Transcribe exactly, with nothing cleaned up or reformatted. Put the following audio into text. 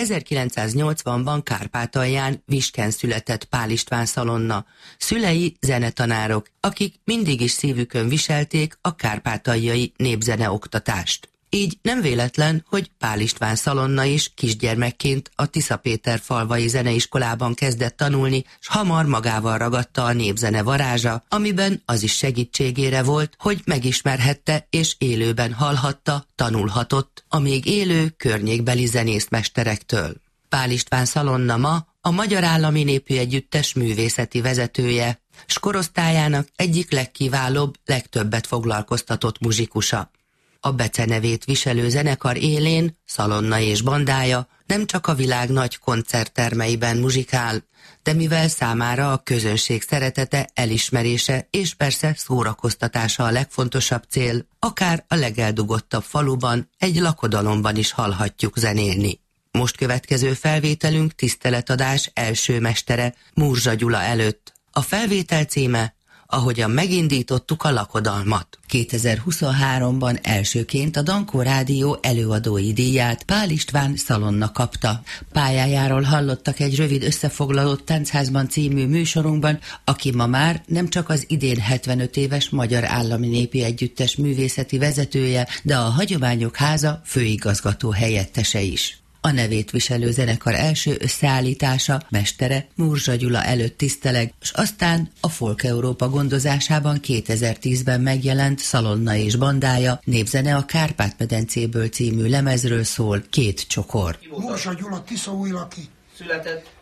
ezerkilencszáznyolcvanban Kárpátalján Visken született Pál István Szalonna. Szülei zenetanárok, akik mindig is szívükön viselték a kárpátaljai népzene oktatást. Így nem véletlen, hogy Pál István Szalonna is kisgyermekként a Tiszapéterfalvai zeneiskolában kezdett tanulni, s hamar magával ragadta a népzene varázsa, amiben az is segítségére volt, hogy megismerhette és élőben hallhatta, tanulhatott a még élő környékbeli zenészmesterektől. Pál István Szalonna ma a Magyar Állami Népműegyüttes művészeti vezetője, s korosztályának egyik legkiválóbb, legtöbbet foglalkoztatott muzsikusa. A becenevét viselő zenekar élén Szalonna és bandája nem csak a világ nagy koncerttermeiben muzsikál, de mivel számára a közönség szeretete, elismerése és persze szórakoztatása a legfontosabb cél, akár a legeldugottabb faluban, egy lakodalomban is hallhatjuk zenélni. Most következő felvételünk tiszteletadás első mestere, Murzsa Gyula előtt. A felvétel címe Ahogyan megindítottuk a lakodalmat. kétezer-huszonháromban elsőként a Dankó Rádió előadói díját Pál István Szalonna kapta. Pályájáról hallottak egy rövid összefoglalót Táncházban című műsorunkban, aki ma már nem csak az idén hetvenöt éves Magyar Állami Népi Együttes művészeti vezetője, de a Hagyományok Háza főigazgató helyettese is. A nevét viselő zenekar első összeállítása, mestere Murzsa Gyula előtt tiszteleg, s aztán a Folk Európa gondozásában kétezer-tízben megjelent Szalonna és bandája Népzene a Kárpát-medencéből című lemezről szól, Két csokor. Murzsa Gyula, Tiszaújlaki. Született